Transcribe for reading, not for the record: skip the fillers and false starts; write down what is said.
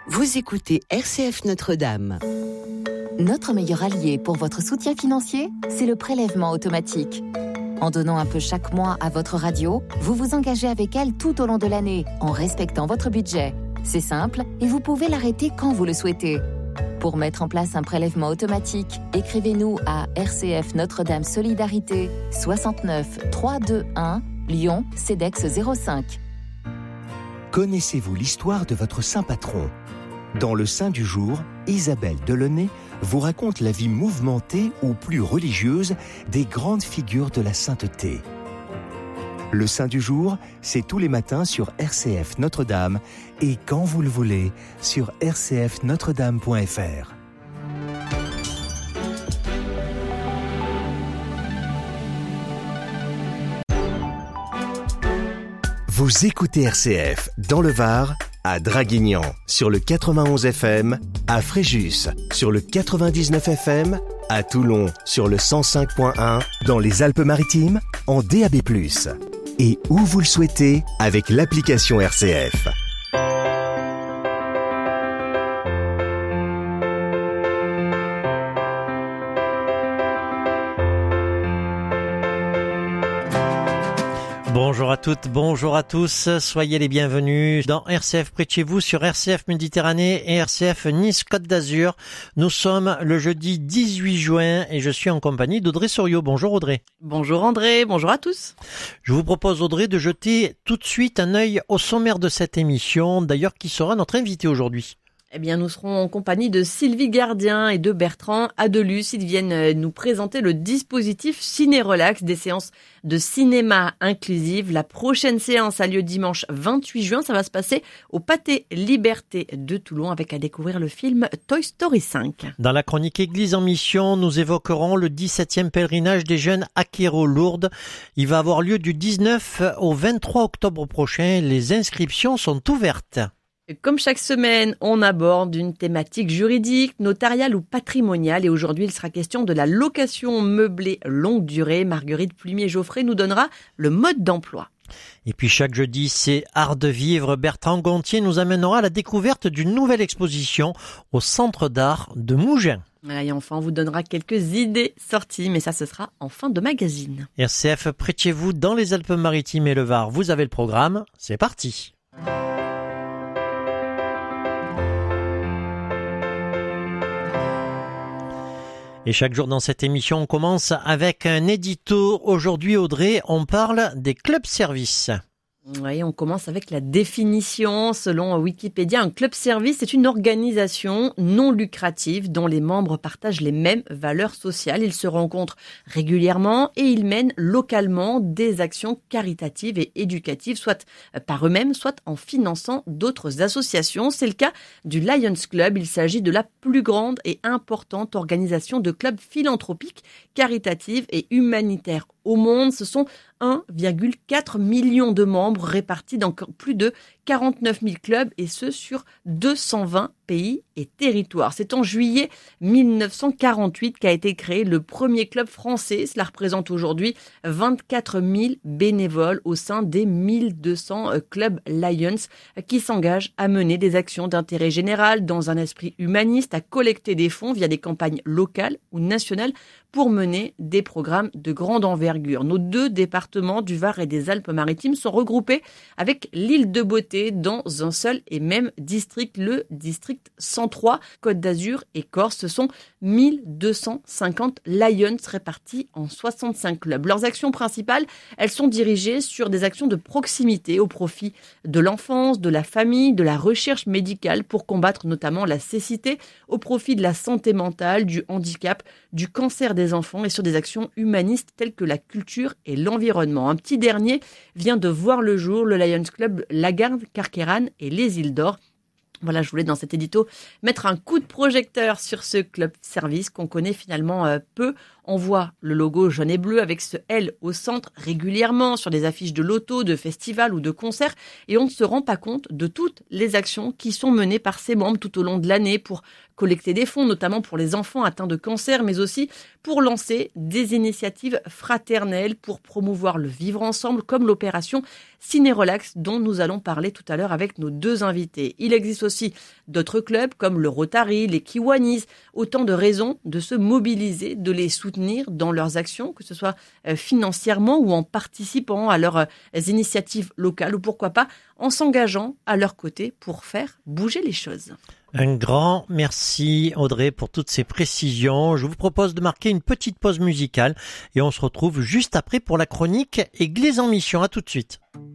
Vous écoutez RCF Notre-Dame. Notre meilleur allié pour votre soutien financier, c'est le prélèvement automatique. En donnant un peu chaque mois à votre radio, vous vous engagez avec elle tout au long de l'année, en respectant votre budget. C'est simple et vous pouvez l'arrêter quand vous le souhaitez. Pour mettre en place un prélèvement automatique, écrivez-nous à RCF Notre-Dame Solidarité 69 321 Lyon CEDEX 05. Connaissez-vous l'histoire de votre saint patron ? Dans le Saint du jour, Isabelle Delaunay vous raconte la vie mouvementée ou plus religieuse des grandes figures de la sainteté. Le Saint du jour, c'est tous les matins sur RCF Notre-Dame et quand vous le voulez sur rcfnotredame.fr. Vous écoutez RCF dans le Var, à Draguignan sur le 91 FM, à Fréjus sur le 99 FM, à Toulon sur le 105.1, dans les Alpes-Maritimes en DAB+, et où vous le souhaitez avec l'application RCF. Bonjour à toutes, bonjour à tous, soyez les bienvenus dans RCF près de chez vous sur RCF Méditerranée et RCF Nice Côte d'Azur. Nous sommes le jeudi 18 juin et je suis en compagnie d'Audrey Soriot. Bonjour Audrey. Bonjour André, bonjour à tous. Je vous propose Audrey de jeter tout de suite un œil au sommaire de cette émission, d'ailleurs qui sera notre invité aujourd'hui. Eh bien, nous serons en compagnie de Sylvie Gardien et de Bertrand Adelus. Ils viennent nous présenter le dispositif Ciné-Relax, des séances de cinéma inclusives. La prochaine séance a lieu dimanche 28 juin. Ça va se passer au Pâté Liberté de Toulon avec à découvrir le film Toy Story 5. Dans la chronique Église en mission, nous évoquerons le 17e pèlerinage des jeunes à Quéros-Lourdes. Il va avoir lieu du 19 au 23 octobre prochain. Les inscriptions sont ouvertes. Comme chaque semaine, on aborde une thématique juridique, notariale ou patrimoniale. Et aujourd'hui, il sera question de la location meublée longue durée. Marguerite Plumier-Geoffrey nous donnera le mode d'emploi. Et puis chaque jeudi, c'est Art de vivre. Bertrand Gontier nous amènera à la découverte d'une nouvelle exposition au Centre d'art de Mougins. Et enfin, on vous donnera quelques idées sorties, mais ça, ce sera en fin de magazine. RCF près de chez vous, dans les Alpes-Maritimes et le Var, vous avez le programme. C'est parti. Et chaque jour dans cette émission, on commence avec un édito. Aujourd'hui, Audrey, on parle des clubs-services. Oui, on commence avec la définition. Selon Wikipédia, un club-service est une organisation non lucrative dont les membres partagent les mêmes valeurs sociales. Ils se rencontrent régulièrement et ils mènent localement des actions caritatives et éducatives, soit par eux-mêmes, soit en finançant d'autres associations. C'est le cas du Lions Club. Il s'agit de la plus grande et importante organisation de clubs philanthropiques, caritatives et humanitaires au monde. Ce sont 1,4 million de membres répartis dans plus de 49 000 clubs et ce sur 220 pays et territoires. C'est en juillet 1948 qu'a été créé le premier club français. Cela représente aujourd'hui 24 000 bénévoles au sein des 1200 clubs Lions qui s'engagent à mener des actions d'intérêt général dans un esprit humaniste, à collecter des fonds via des campagnes locales ou nationales pour mener des programmes de grande envergure. Nos deux départements du Var et des Alpes-Maritimes sont regroupés avec l'île de Beauté dans un seul et même district, le district 103, Côte d'Azur et Corse. Ce sont 1250 Lions répartis en 65 clubs. Leurs actions principales, elles sont dirigées sur des actions de proximité au profit de l'enfance, de la famille, de la recherche médicale pour combattre notamment la cécité, au profit de la santé mentale, du handicap, du cancer des enfants et sur des actions humanistes telles que la culture et l'environnement. Un petit dernier vient de voir le jour, le Lions Club Lagarde, Carqueiranne et les Îles d'Or. Voilà, je voulais dans cet édito mettre un coup de projecteur sur ce club service qu'on connaît finalement peu On voit le logo jaune et bleu avec ce L au centre régulièrement sur des affiches de loto, de festivals ou de concerts et on ne se rend pas compte de toutes les actions qui sont menées par ses membres tout au long de l'année pour collecter des fonds, notamment pour les enfants atteints de cancer, mais aussi pour lancer des initiatives fraternelles pour promouvoir le vivre ensemble, comme l'opération Ciné-Relax dont nous allons parler tout à l'heure avec nos deux invités. Il existe aussi d'autres clubs comme le Rotary, les Kiwanis, autant de raisons de se mobiliser, de les soutenir dans leurs actions, que ce soit financièrement ou en participant à leurs initiatives locales ou pourquoi pas en s'engageant à leur côté pour faire bouger les choses. Un grand merci Audrey pour toutes ces précisions. Je vous propose de marquer une petite pause musicale et on se retrouve juste après pour la chronique Église en mission. À tout de suite.